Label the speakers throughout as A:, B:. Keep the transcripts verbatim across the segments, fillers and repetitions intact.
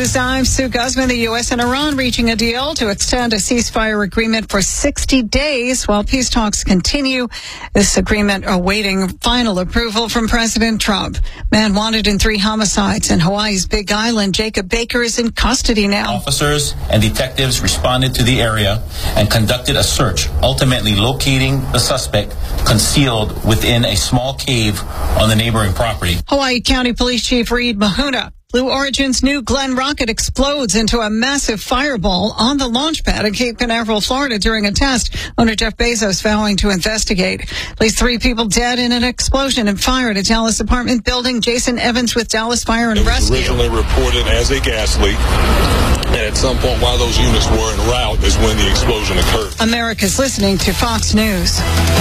A: News. I'm Sue Guzman. The U S and Iran reaching a deal to extend a ceasefire agreement for sixty days while peace talks continue. This agreement awaiting final approval from President Trump. Man wanted in three homicides in Hawaii's Big Island. Jacob Baker is in custody now.
B: Officers and detectives responded to the area and conducted a search, ultimately locating the suspect concealed within a small cave on the neighboring property.
A: Hawaii County Police Chief Reed Mahuna. Blue Origin's new Glenn rocket explodes into a massive fireball on the launch pad in Cape Canaveral, Florida during a test. Owner Jeff Bezos vowing to investigate. At least three people dead in an explosion and fire at a Dallas apartment building. Jason Evans with Dallas Fire and
C: It was
A: Rescue.
C: originally reported as a gas leak. And at some point while those units were en route is when the explosion occurred.
A: America's listening to Fox News.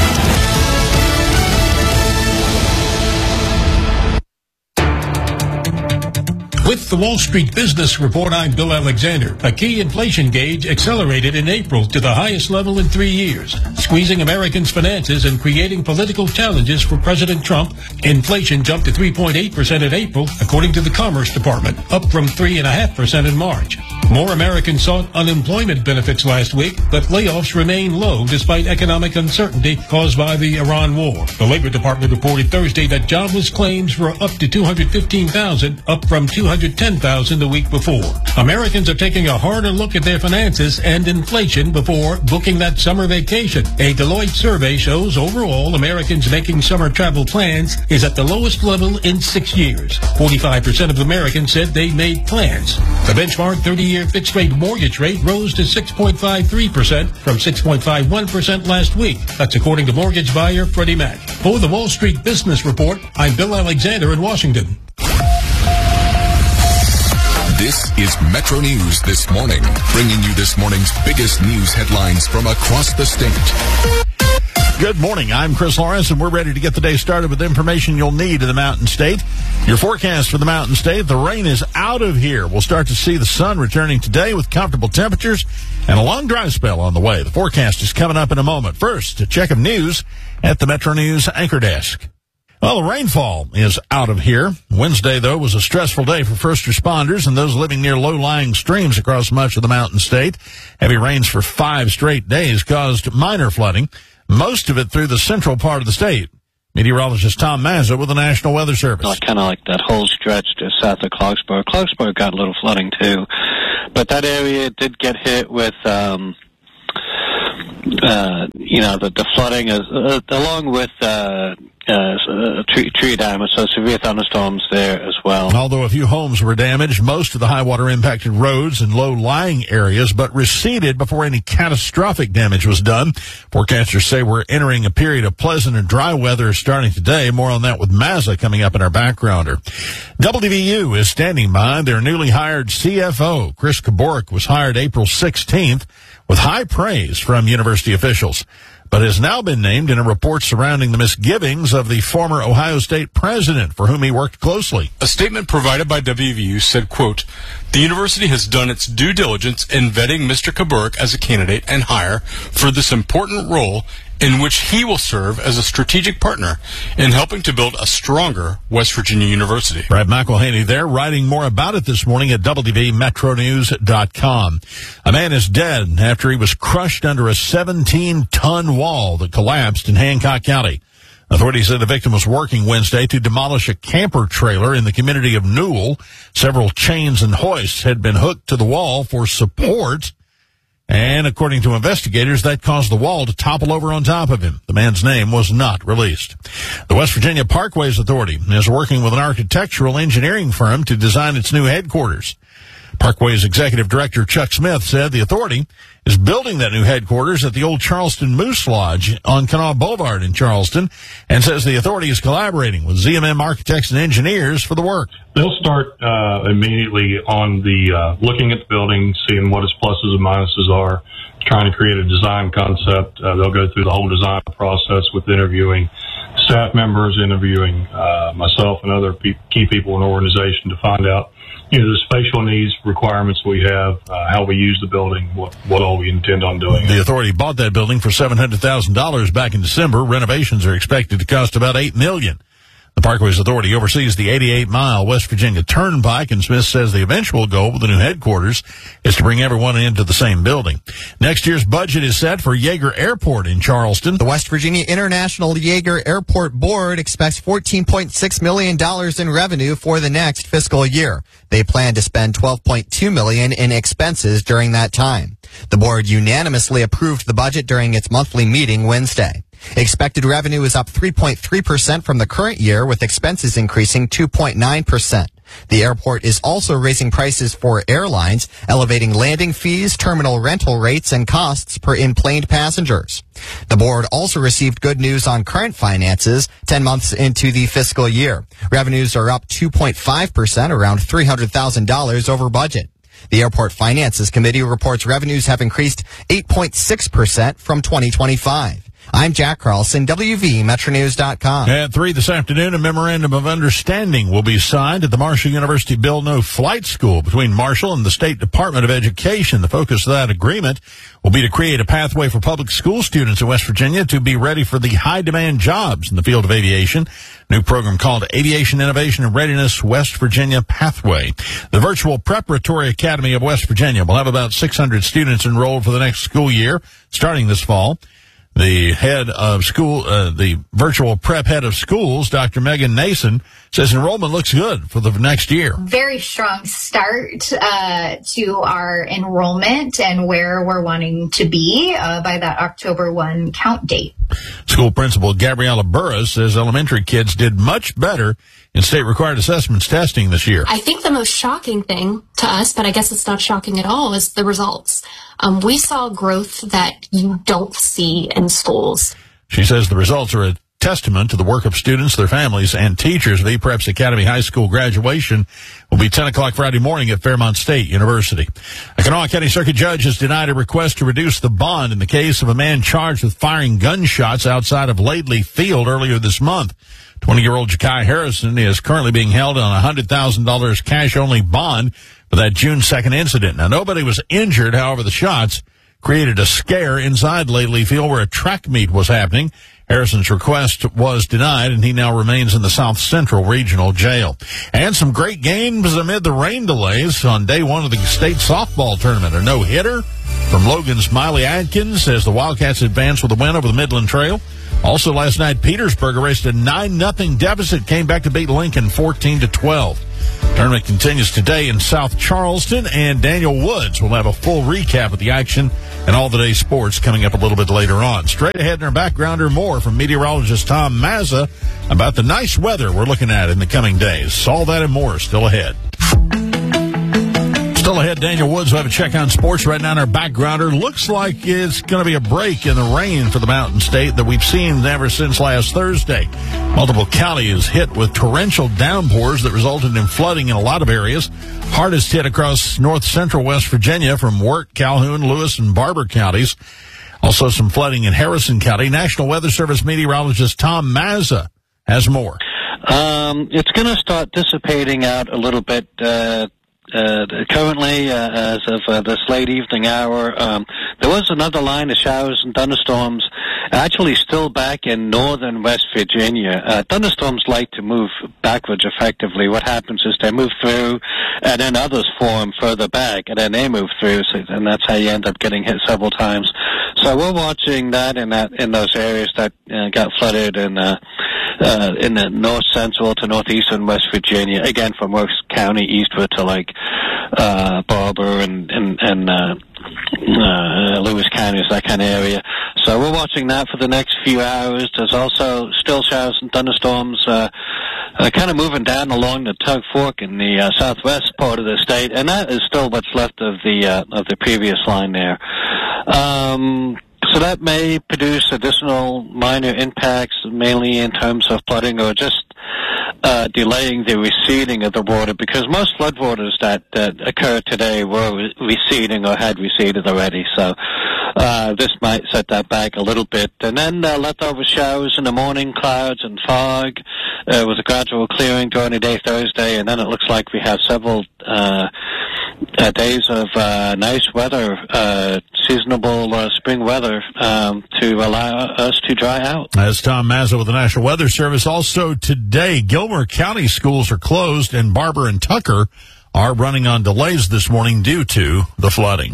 D: With the Wall Street Business Report, I'm Bill Alexander. A key inflation gauge accelerated in April to the highest level in three years, squeezing Americans' finances and creating political challenges for President Trump. Inflation jumped to three point eight percent in April, according to the Commerce Department, up from three point five percent in March. More Americans sought unemployment benefits last week, but layoffs remain low despite economic uncertainty caused by the Iran war. The Labor Department reported Thursday that jobless claims were up to two hundred fifteen thousand, up from two hundred ten thousand the week before. Americans are taking a harder look at their finances and inflation before booking that summer vacation. A Deloitte survey shows overall Americans making summer travel plans is at the lowest level in six years. forty-five percent of Americans said they made plans. The benchmark thirty-year fixed-rate mortgage rate rose to six point five three percent from six point five one percent last week. That's according to mortgage buyer Freddie Mac. For the Wall Street Business Report, I'm Bill Alexander in Washington.
E: This is Metro News This Morning, bringing you this morning's biggest news headlines from across the state.
F: Good morning. I'm Chris Lawrence, and we're ready to get the day started with information you'll need in the Mountain State. Your forecast for the Mountain State, the rain is out of here. We'll start to see the sun returning today with comfortable temperatures and a long dry spell on the way. The forecast is coming up in a moment. First, a check of news at the Metro News Anchor Desk. Well, the rainfall is out of here. Wednesday, though, was a stressful day for first responders and those living near low-lying streams across much of the Mountain State. Heavy rains for five straight days caused minor flooding, most of it through the central part of the state. Meteorologist Tom Mazza with the National Weather Service.
G: Like, kind of like that whole stretch to south of Clarksburg. Clarksburg got a little flooding, too. But that area did get hit with... Um, Uh, you know, the, the flooding is, uh, along with uh, uh, tree, tree damage, so severe thunderstorms there as well.
F: Although a few homes were damaged, most of the high water impacted roads and low-lying areas, but receded before any catastrophic damage was done. Forecasters say we're entering a period of pleasant and dry weather starting today. More on that with Mazza coming up in our backgrounder. W V U is standing by their newly hired C F O. Chris Kaborek was hired April sixteenth. With high praise from university officials, but has now been named in a report surrounding the misgivings of the former Ohio State president, for whom he worked closely.
H: A statement provided by W V U said, quote, "The university has done its due diligence in vetting Mister Kaborek as a candidate and hire for this important role in which he will serve as a strategic partner in helping to build a stronger West Virginia university."
F: Brad McElhaney there, writing more about it this morning at W V metro news dot com. A man is dead after he was crushed under a seventeen ton wall that collapsed in Hancock County. Authorities said the victim was working Wednesday to demolish a camper trailer in the community of Newell. Several chains and hoists had been hooked to the wall for support. And according to investigators, that caused the wall to topple over on top of him. The man's name was not released. The West Virginia Parkways Authority is working with an architectural engineering firm to design its new headquarters. Parkways Executive Director Chuck Smith said the authority is building that new headquarters at the old Charleston Moose Lodge on Kanawha Boulevard in Charleston, and says the authority is collaborating with Z M M architects and engineers for the work.
I: They'll start uh, immediately on the uh, looking at the building, seeing what its pluses and minuses are, trying to create a design concept. Uh, they'll go through the whole design process with interviewing staff members, interviewing uh, myself and other pe- key people in the organization to find out, you know, the spatial needs, requirements we have, uh, how we use the building, what, what all we intend on doing.
F: The authority bought that building for seven hundred thousand dollars back in December. Renovations are expected to cost about eight million dollars. The Parkways Authority oversees the eighty-eight mile West Virginia Turnpike, and Smith says the eventual goal with the new headquarters is to bring everyone into the same building. Next year's budget is set for Yeager Airport in Charleston.
J: The West Virginia International Yeager Airport Board expects fourteen point six million dollars in revenue for the next fiscal year. They plan to spend twelve point two million dollars in expenses during that time. The board unanimously approved the budget during its monthly meeting Wednesday. Expected revenue is up three point three percent from the current year, with expenses increasing two point nine percent. The airport is also raising prices for airlines, elevating landing fees, terminal rental rates, and costs per in-plane passengers. The board also received good news on current finances ten months into the fiscal year. Revenues are up two point five percent, around three hundred thousand dollars over budget. The Airport Finances Committee reports revenues have increased eight point six percent from twenty twenty-five. I'm Jack Carlson, W V Metro News dot com.
F: At three this afternoon, a memorandum of understanding will be signed at the Marshall University Bill No Flight School between Marshall and the State Department of Education. The focus of that agreement will be to create a pathway for public school students in West Virginia to be ready for the high-demand jobs in the field of aviation. A new program called Aviation Innovation and Readiness West Virginia Pathway. The Virtual Preparatory Academy of West Virginia will have about six hundred students enrolled for the next school year, starting this fall. The head of school, uh, the virtual prep head of schools, Doctor Megan Nason, says enrollment looks good for the next year.
K: Very strong start uh, to our enrollment and where we're wanting to be uh, by that October first count date.
F: School principal Gabriella Burris says elementary kids did much better in state-required assessments testing this year.
L: I think the most shocking thing to us, but I guess it's not shocking at all, is the results. Um, we saw growth that you don't see in schools.
F: She says the results are a testament to the work of students, their families, and teachers. V Preps Academy High School graduation will be ten o'clock Friday morning at Fairmont State University. A Kanawha County Circuit judge has denied a request to reduce the bond in the case of a man charged with firing gunshots outside of Laidley Field earlier this month. twenty-year-old Ja'Kai Harrison is currently being held on a one hundred thousand dollars cash-only bond for that June second incident. Now, nobody was injured. However, the shots created a scare inside Laidley Field where a track meet was happening. Harrison's request was denied, and he now remains in the South Central Regional Jail. And some great games amid the rain delays on day one of the state softball tournament. A no-hitter from Logan's Miley Adkins as the Wildcats advance with a win over the Midland Trail. Also last night, Petersburg erased a nine nothing deficit, came back to beat Lincoln fourteen to twelve. Tournament continues today in South Charleston, and Daniel Woods will have a full recap of the action and all the day's sports coming up a little bit later on. Straight ahead in our backgrounder, more from meteorologist Tom Mazza about the nice weather we're looking at in the coming days. All that and more still ahead. Still ahead, Daniel Woods will have a check on sports right now in our backgrounder. Looks like it's going to be a break in the rain for the Mountain State that we've seen ever since last Thursday. Multiple counties hit with torrential downpours that resulted in flooding in a lot of areas. Hardest hit across north central West Virginia from Wirt, Calhoun, Lewis, and Barber counties. Also some flooding in Harrison County. National Weather Service meteorologist Tom Mazza has more.
G: Um, it's going to start dissipating out a little bit uh Uh, currently, uh, as of uh, this late evening hour, um, there was another line of showers and thunderstorms actually still back in northern West Virginia. Uh, thunderstorms like to move backwards effectively. What happens is they move through, and then others form further back, and then they move through, so, and that's how you end up getting hit several times. So we're watching that in that in those areas that uh, got flooded in uh, uh, in the north central to northeastern West Virginia. Again, from Works County eastward to like uh, Barber and and, and uh, uh, Lewis counties, that kind of area. So we're watching that for the next few hours. There's also still showers and thunderstorms uh, uh, kind of moving down along the Tug Fork in the uh, southwest part of the state, and that is still what's left of the uh, of the previous line there. Um, so that may produce additional minor impacts, mainly in terms of flooding or just uh, delaying the receding of the water, because most floodwaters that, that occurred today were receding or had receded already. So uh, this might set that back a little bit. And then uh, leftover showers in the morning, clouds and fog uh, with a gradual clearing during the day Thursday, and then it looks like we have several uh uh, days of uh, nice weather, uh, seasonable uh, spring weather um, to allow us to dry out.
F: As Tom Mazza with the National Weather Service. Also today, Gilmer County schools are closed, and Barber and Tucker are running on delays this morning due to the flooding.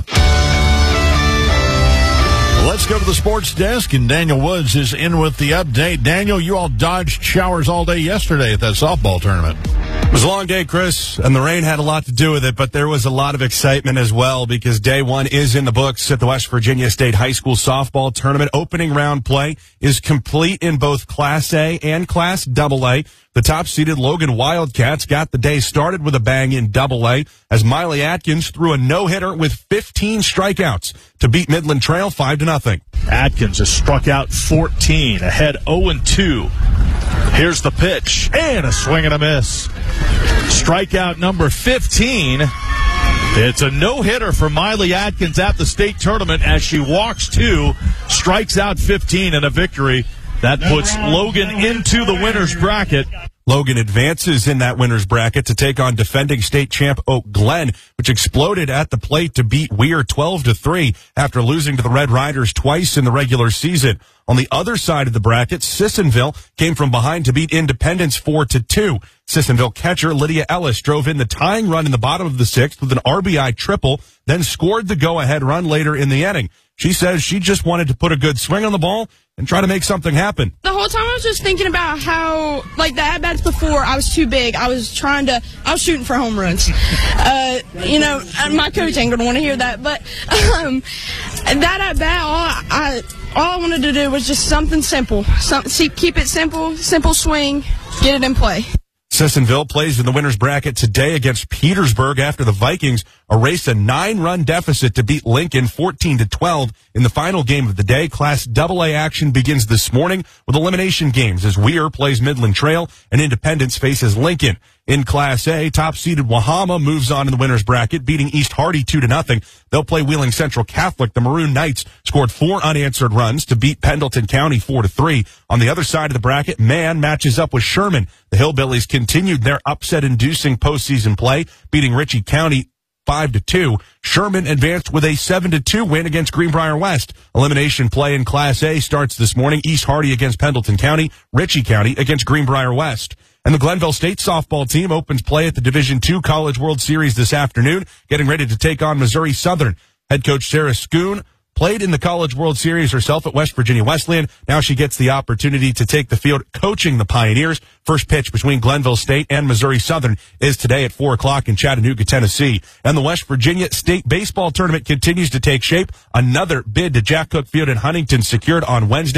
F: Let's go to the sports desk, and Daniel Woods is in with the update. Daniel, you all dodged showers all day yesterday at that softball tournament.
M: It was a long day, Chris, and the rain had a lot to do with it, but there was a lot of excitement as well because day one is in the books at the West Virginia State High School softball tournament. Opening round play is complete in both Class A and Class double A. The top-seeded Logan Wildcats got the day started with a bang in double A as Miley Atkins threw a no-hitter with fifteen strikeouts to beat Midland Trail five to nothing.
N: Atkins has struck out fourteen, ahead oh and two. Here's the pitch, and a swing and a miss. Strikeout number fifteen. It's a no-hitter for Miley Atkins at the state tournament as she walks two, strikes out fifteen, and a victory. That puts Logan into the winner's bracket.
M: Logan advances in that winner's bracket to take on defending state champ Oak Glen, which exploded at the plate to beat Weir twelve to three after losing to the Red Riders twice in the regular season. On the other side of the bracket, Sissonville came from behind to beat Independence four to two. Sissonville catcher Lydia Ellis drove in the tying run in the bottom of the sixth with an R B I triple, then scored the go-ahead run later in the inning. She says she just wanted to put a good swing on the ball and try to make something happen.
O: The whole time I was just thinking about how, like, the at-bats before, I was too big. I was trying to, I was shooting for home runs. Uh, you know, my coach ain't going to want to hear that, but um, that at-bat, all I, all I wanted to do was just something simple. Some, see, keep it simple, simple swing, get it in play.
M: Sissonville plays in the winner's bracket today against Petersburg after the Vikings erased a nine-run deficit to beat Lincoln fourteen to twelve in the final game of the day. Class double A action begins this morning with elimination games as Weir plays Midland Trail and Independence faces Lincoln. In Class A, top-seeded Wahama moves on in the winner's bracket, beating East Hardy two to nothing. They'll play Wheeling Central Catholic. The Maroon Knights scored four unanswered runs to beat Pendleton County four to three. On the other side of the bracket, Man matches up with Sherman. The Hillbillies continued their upset-inducing postseason play, beating Ritchie County five to two. Sherman advanced with a seven to two win against Greenbrier West. Elimination play in Class A starts this morning. East Hardy against Pendleton County, Ritchie County against Greenbrier West. And the Glenville State softball team opens play at the Division two College World Series this afternoon, getting ready to take on Missouri Southern. Head coach Sarah Schoon played in the College World Series herself at West Virginia Wesleyan. Now she gets the opportunity to take the field coaching the Pioneers. First pitch between Glenville State and Missouri Southern is today at four o'clock in Chattanooga, Tennessee. And the West Virginia State Baseball Tournament continues to take shape. Another bid to Jack Cook Field in Huntington secured on Wednesday.